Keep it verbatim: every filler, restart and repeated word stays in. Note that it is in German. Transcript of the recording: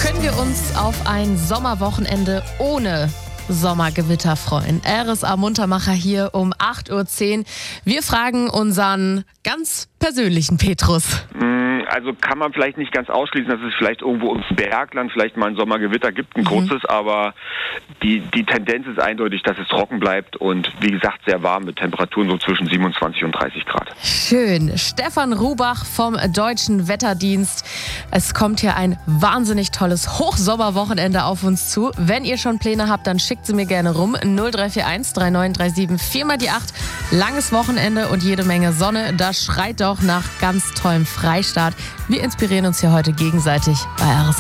Können wir uns auf ein Sommerwochenende ohne Sommergewitter freuen? R S A Muntermacher hier um acht Uhr zehn. Wir fragen unseren ganz persönlichen Petrus. Also kann man vielleicht nicht ganz ausschließen, dass es vielleicht irgendwo im Bergland vielleicht mal ein Sommergewitter gibt, ein kurzes, mhm. aber die, die Tendenz ist eindeutig, dass es trocken bleibt und wie gesagt sehr warm mit Temperaturen so zwischen siebenundzwanzig und dreißig Grad. Schön. Stefan Rubach vom Deutschen Wetterdienst. Es kommt hier ein wahnsinnig tolles Hochsommerwochenende auf uns zu. Wenn ihr schon Pläne habt, dann schickt sie mir gerne rum. null drei vier eins drei neun drei sieben vier mal die acht. Langes Wochenende und jede Menge Sonne. Das schreit doch nach ganz tollem Freistaat. Wir inspirieren uns hier heute gegenseitig bei R S A.